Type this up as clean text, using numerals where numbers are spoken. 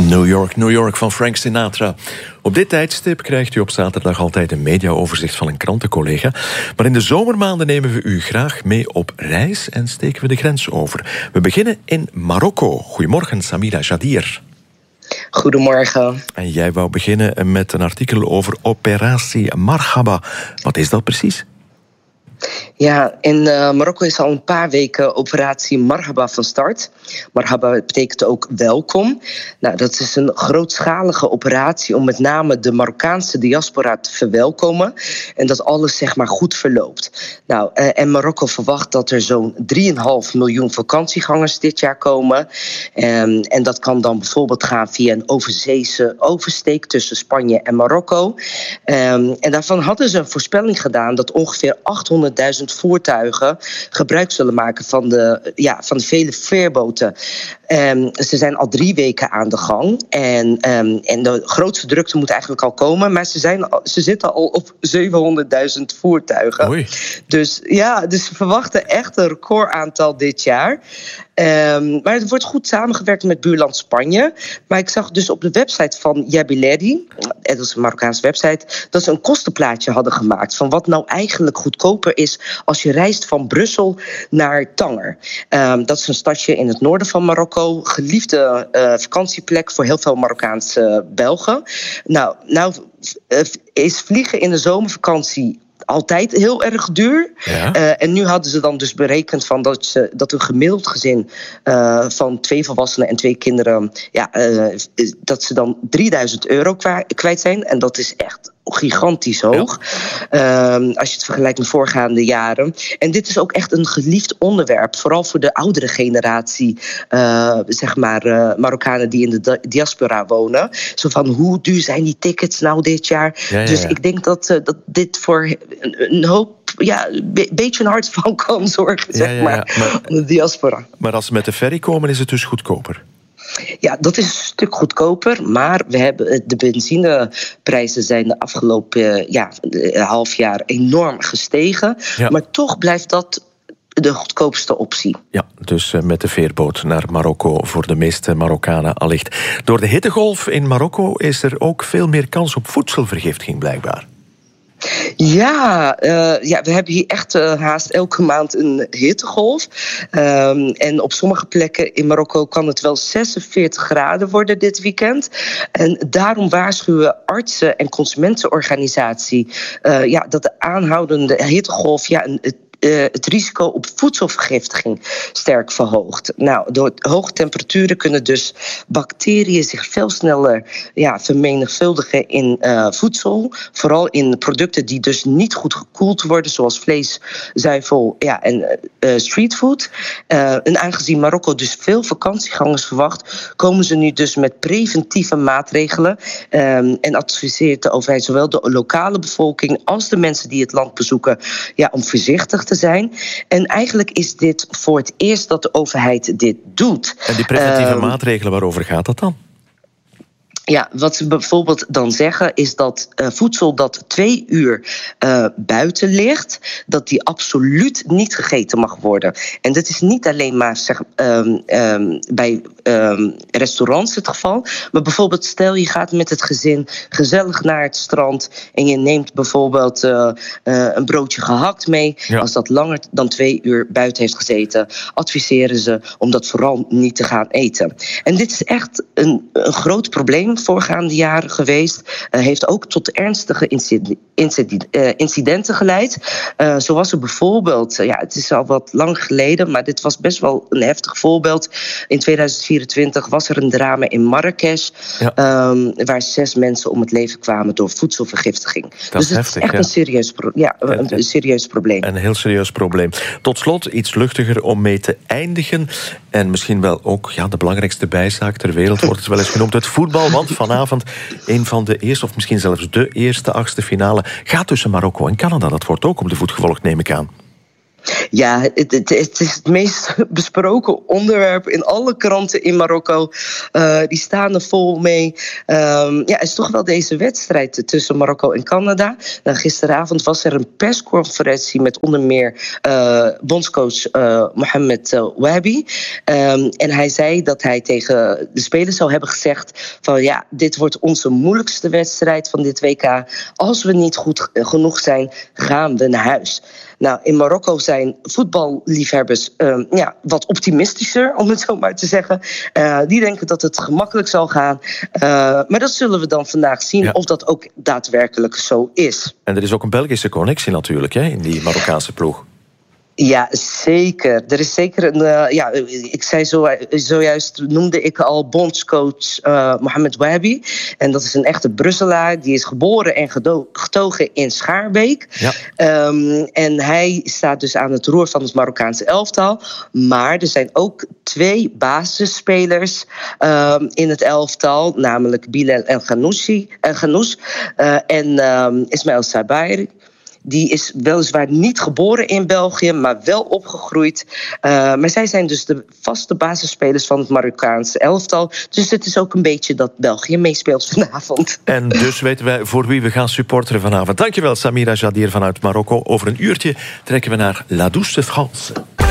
New York van Frank Sinatra. Op dit tijdstip krijgt u op zaterdag altijd een mediaoverzicht van een krantencollega. Maar in de zomermaanden nemen we u graag mee op reis en steken we de grens over. We beginnen in Marokko. Goedemorgen, Samira Jadir. Goedemorgen. En jij wou beginnen met een artikel over operatie Marhaba. Wat is dat precies? Ja, in Marokko is al een paar weken operatie Marhaba van start. Marhaba betekent ook welkom. Nou, dat is een grootschalige operatie om met name de Marokkaanse diaspora te verwelkomen. En dat alles zeg maar goed verloopt. Nou, en Marokko verwacht dat er zo'n 3,5 miljoen vakantiegangers dit jaar komen. En dat kan dan bijvoorbeeld gaan via een overzeese oversteek tussen Spanje en Marokko. En daarvan hadden ze een voorspelling gedaan dat ongeveer 800.000 voertuigen gebruik zullen maken van de vele veerboten. Ze zijn al 3 weken aan de gang. En de grootste drukte moet eigenlijk al komen. Maar ze zitten al op 700.000 voertuigen. Oei. Dus ze verwachten echt een recordaantal dit jaar. Maar het wordt goed samengewerkt met buurland Spanje. Maar ik zag dus op de website van Yabiledi, dat is een Marokkaanse website, dat ze een kostenplaatje hadden gemaakt van wat nou eigenlijk goedkoper is als je reist van Brussel naar Tanger. Dat is een stadje in het noorden van Marokko. Geliefde vakantieplek voor heel veel Marokkaanse Belgen. Nou is vliegen in de zomervakantie altijd heel erg duur. Ja. En nu hadden ze dan dus berekend van dat een gemiddeld gezin van 2 volwassenen en 2 kinderen, dat ze dan €3.000 kwijt zijn. En dat is echt gigantisch hoog. Ja. Als je het vergelijkt met voorgaande jaren. En dit is ook echt een geliefd onderwerp. Vooral voor de oudere generatie, Marokkanen die in de diaspora wonen. Zo van, hoe duur zijn die tickets nou dit jaar? Ja. Dus ik denk dat dit voor een hoop, een beetje een hart van kan zorgen, maar de diaspora. Maar als ze met de ferry komen, is het dus goedkoper? Ja, dat is een stuk goedkoper, maar de benzineprijzen zijn de afgelopen half jaar enorm gestegen. Ja. Maar toch blijft dat de goedkoopste optie. Ja, dus met de veerboot naar Marokko voor de meeste Marokkanen allicht. Door de hittegolf in Marokko is er ook veel meer kans op voedselvergiftiging blijkbaar. Ja, we hebben hier echt haast elke maand een hittegolf. En op sommige plekken in Marokko kan het wel 46 graden worden dit weekend. En daarom waarschuwen artsen en consumentenorganisatie dat de aanhoudende hittegolf het risico op voedselvergiftiging sterk verhoogt. Nou, door hoge temperaturen kunnen dus bacteriën zich veel sneller vermenigvuldigen in voedsel. Vooral in producten die dus niet goed gekoeld worden, zoals vlees, zuivel en streetfood. En aangezien Marokko dus veel vakantiegangers verwacht, komen ze nu dus met preventieve maatregelen. En adviseert de overheid zowel de lokale bevolking als de mensen die het land bezoeken om voorzichtig te zijn. En eigenlijk is dit voor het eerst dat de overheid dit doet. En die preventieve maatregelen, waarover gaat dat dan? Ja, wat ze bijvoorbeeld dan zeggen is dat voedsel dat 2 uur buiten ligt, dat die absoluut niet gegeten mag worden. En dat is niet alleen maar bij restaurants het geval, maar bijvoorbeeld stel je gaat met het gezin gezellig naar het strand en je neemt bijvoorbeeld een broodje gehakt mee. Ja. Als dat langer dan 2 uur buiten heeft gezeten, adviseren ze om dat vooral niet te gaan eten. En dit is echt een groot probleem voorgaande jaren geweest. Heeft ook tot ernstige incidenten geleid. Zoals er bijvoorbeeld, het is al wat lang geleden, maar dit was best wel een heftig voorbeeld. In 2024 was er een drama in Marrakesh, waar 6 mensen om het leven kwamen door voedselvergiftiging. Dus het is echt een serieus probleem. Een heel serieus probleem. Tot slot iets luchtiger om mee te eindigen. En misschien wel ook de belangrijkste bijzaak ter wereld wordt het wel eens genoemd. Het voetbal, want vanavond een van de eerste, of misschien zelfs de eerste 8e finale gaat tussen Marokko en Canada. Dat wordt ook op de voet gevolgd, neem ik aan. Ja, het is het meest besproken onderwerp in alle kranten in Marokko. Die staan er vol mee. Het is toch wel deze wedstrijd tussen Marokko en Canada. Nou, gisteravond was er een persconferentie met onder meer bondscoach Mohamed Wahabi. En hij zei dat hij tegen de spelers zou hebben gezegd van ja, dit wordt onze moeilijkste wedstrijd van dit WK. Als we niet goed genoeg zijn, gaan we naar huis. Nou, in Marokko zijn voetballiefhebbers wat optimistischer, om het zo maar te zeggen. Die denken dat het gemakkelijk zal gaan. Maar dat zullen we dan vandaag zien of dat ook daadwerkelijk zo is. En er is ook een Belgische connectie natuurlijk, hè, in die Marokkaanse ploeg. Ja, zeker. Er is zeker een. Ik zei zojuist, noemde ik al bondscoach Mohamed Wahabi. En dat is een echte Brusselaar. Die is geboren en getogen in Schaarbeek. Ja. En hij staat dus aan het roer van het Marokkaanse elftal. Maar er zijn ook 2 basisspelers in het elftal. Namelijk Bilal El Ghannouch en Ismaël Sabairi. Die is weliswaar niet geboren in België, maar wel opgegroeid. Maar zij zijn dus de vaste basisspelers van het Marokkaanse elftal. Dus het is ook een beetje dat België meespeelt vanavond. En dus weten wij voor wie we gaan supporteren vanavond. Dankjewel, Samira Jadir vanuit Marokko. Over een uurtje trekken we naar La Douce de France.